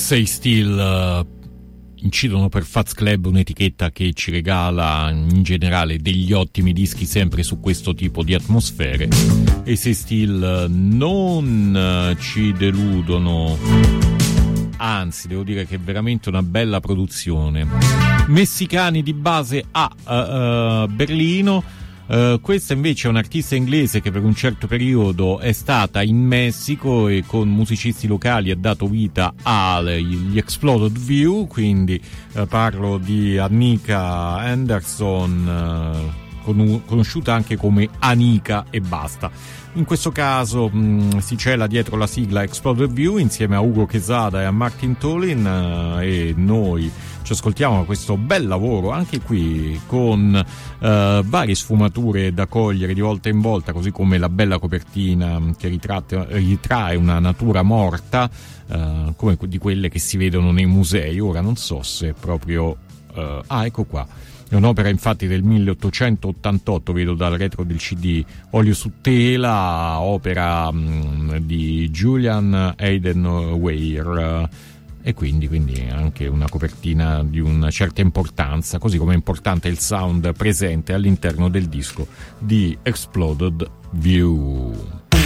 Say Still incidono per Fats Club, un'etichetta che ci regala in generale degli ottimi dischi sempre su questo tipo di atmosfere, e Say Still non ci deludono, anzi devo dire che è veramente una bella produzione. Messicani di base a Berlino. Questa invece è un'artista inglese che per un certo periodo è stata in Messico e con musicisti locali ha dato vita agli Exploded View, quindi parlo di Anika Anderson, conosciuta anche come Anika e basta. In questo caso si cela dietro la sigla Exploded View insieme a Ugo Quesada e a Martin Tolin, e noi ci ascoltiamo questo bel lavoro anche qui con varie sfumature da cogliere di volta in volta, così come la bella copertina che ritrae una natura morta, come di quelle che si vedono nei musei. Ora non so se è proprio ecco qua. È un'opera infatti del 1888, vedo dal retro del CD, olio su tela, opera di Julian Eidenweier, e quindi anche una copertina di una certa importanza, così come è importante il sound presente all'interno del disco di Exploded View.